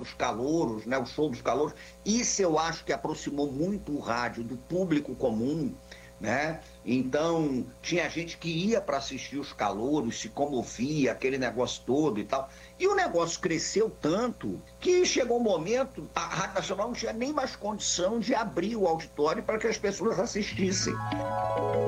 dos calouros, né, o show dos calouros. Isso eu acho que aproximou muito o rádio do público comum, né? Então, tinha gente que ia para assistir os calouros, se comovia, aquele negócio todo e tal. E o negócio cresceu tanto que chegou um momento, a Rádio Nacional não tinha nem mais condição de abrir o auditório para que as pessoas assistissem.